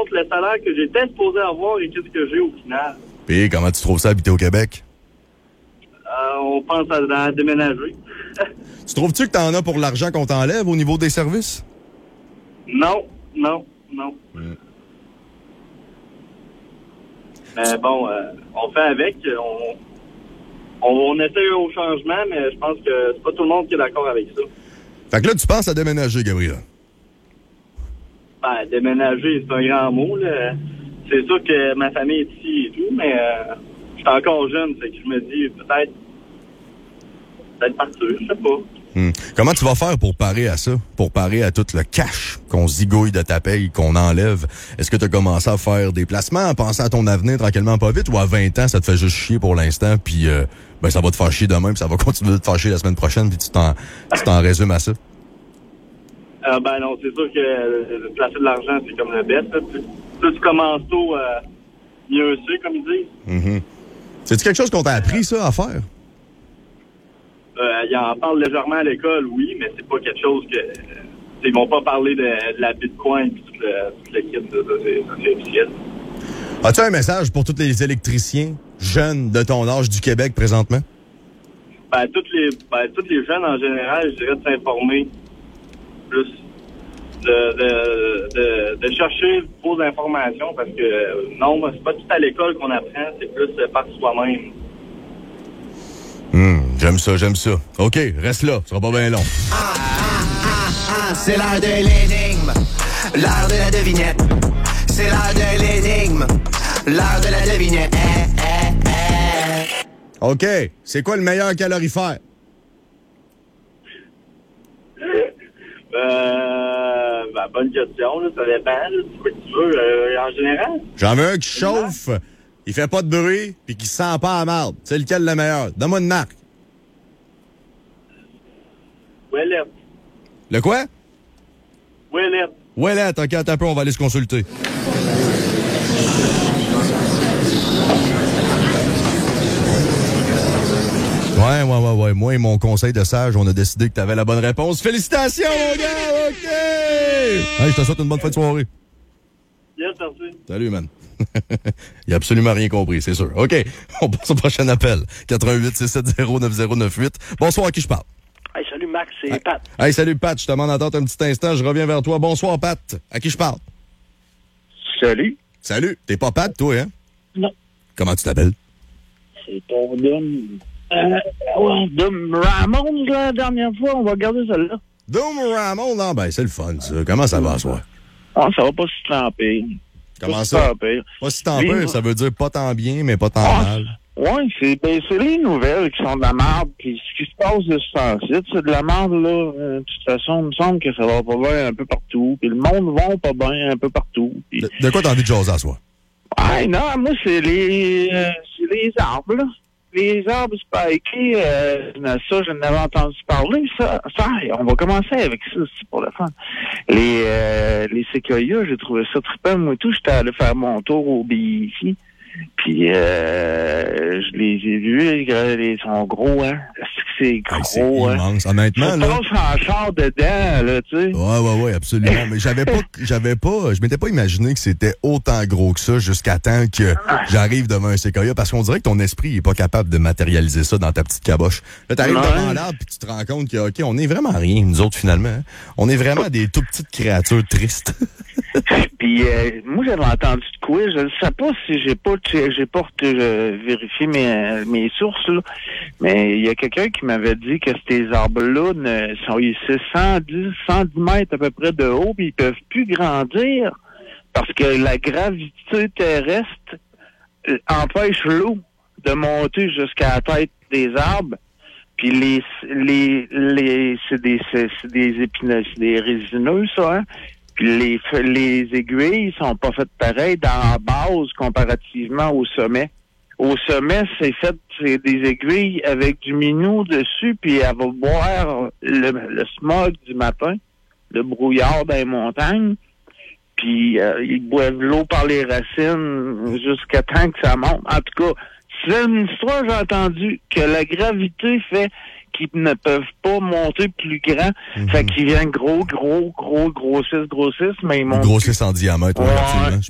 entre le salaire que j'étais supposé avoir et qu'est-ce que j'ai au final. Puis, comment tu trouves ça habiter au Québec? On pense à déménager. Tu trouves-tu que t'en as pour l'argent qu'on t'enlève au niveau des services? Non. Mais bon, on fait avec. On essaie au changement, mais je pense que c'est pas tout le monde qui est d'accord avec ça. Fait que là, tu penses à déménager, Gabriel? Ben, déménager, c'est un grand mot, là. C'est sûr que ma famille est ici et tout, mais je suis encore jeune, fait que je me dis peut-être partir, je sais pas. Comment tu vas faire pour parer à ça? Pour parer à tout le cash qu'on zigouille de ta paye, qu'on enlève? Est-ce que tu as commencé à faire des placements, à penser à ton avenir tranquillement pas vite, ou à 20 ans, ça te fait juste chier pour l'instant, puis ça va te faire chier demain, puis ça va continuer de te faire chier la semaine prochaine, puis tu t'en résumes à ça? Ben non, c'est sûr que placer de l'argent, c'est comme le bête. Plus tu commences tôt, mieux c'est, comme ils disent. C'est-tu quelque chose qu'on t'a appris, ça, à faire? Ils en parlent légèrement à l'école, oui, mais c'est pas quelque chose que... ils vont pas parler de la Bitcoin et tout le kit, ça, c'est officiel. As-tu un message pour tous les électriciens jeunes de ton âge du Québec présentement? Tous les jeunes en général, je dirais de s'informer plus, de chercher vos informations, parce que non, c'est pas tout à l'école qu'on apprend, c'est plus par soi-même. J'aime ça. OK, reste là, ce sera pas bien long. C'est l'heure de l'énigme, l'heure de la devinette. C'est l'heure de l'énigme, l'heure de la devinette. OK, c'est quoi le meilleur calorifère? Bonne question, là, ça dépend, là, c'est quoi que tu veux, en général. J'en veux un qui chauffe, il fait pas de bruit, puis qui sent pas la marde. C'est lequel le meilleur? Donne-moi une marque. Ouellette. Le quoi? Ouellette. OK, attends un peu, on va aller se consulter. Ouais. Moi et mon conseil de sage, on a décidé que t'avais la bonne réponse. Félicitations, mon gars! OK! Hey, je te souhaite une bonne fin de soirée. Yes, merci. Salut, man. Il a absolument rien compris, c'est sûr. OK, on passe au prochain appel. 88-670-9098. Bonsoir, à qui je parle? Hey, salut Max, c'est Pat. Hey, salut Pat, je te demande d'attendre un petit instant, je reviens vers toi. Bonsoir, Pat. À qui je parle? Salut. Salut. T'es pas Pat, toi, hein? Non. Comment tu t'appelles? C'est ton Dom Ramon, la dernière fois. On va regarder celle-là. Dom Ramon, non, ben, c'est le fun, ça. Comment ça va, ça? Ah, ça va pas si tant pire. Comment ça? Pas si tant pire, ça veut dire pas tant bien, mais pas tant mal. Oui, c'est les nouvelles qui sont de la merde. Puis ce qui se passe de ce temps-ci, c'est de la merde, là. De toute façon, il me semble que ça va pas bien un peu partout. Puis le monde va pas bien un peu partout. Puis... De quoi t'as envie de jaser à soi? Ah, non, moi, c'est les arbres, là. Les arbres spikés, ça, je n'avais entendu parler. Ça, on va commencer avec ça, c'est pour le fun. Les séquoias, j'ai trouvé ça trippant. Moi, tout, j'étais allé faire mon tour au BIC. Puis, je les ai vus, ils sont gros, hein. C'est gros, c'est hein. immense. Honnêtement, là. Je pense en char dedans, là, tu sais. Ouais, absolument. Mais je m'étais pas imaginé que c'était autant gros que ça jusqu'à temps que j'arrive devant un séquoia, parce qu'on dirait que ton esprit est pas capable de matérialiser ça dans ta petite caboche. Là, t'arrives devant l'arbre puis tu te rends compte que, OK, on est vraiment rien, nous autres, finalement. Hein? On est vraiment des tout petites créatures tristes. Puis, moi, j'avais entendu de quoi, je ne sais pas si j'ai pas vérifié mes sources, là, mais il y a quelqu'un qui m'avait dit que ces arbres-là, c'est 110 mètres à peu près de haut, puis ils peuvent plus grandir parce que la gravité terrestre empêche l'eau de monter jusqu'à la tête des arbres. Puis c'est des épineux, c'est des résineux, ça, hein? Puis les aiguilles sont pas faites pareil dans la base comparativement au sommet. Au sommet, c'est des aiguilles avec du minou dessus, puis elle va boire le smog du matin, le brouillard dans les montagnes, puis ils boivent l'eau par les racines jusqu'à temps que ça monte. En tout cas, c'est une histoire, j'ai entendu, que la gravité fait qu'ils ne peuvent pas monter plus grand. Fait qu'ils viennent grossissent, mais ils montent. Grossissent en diamètre, ouais, absolument.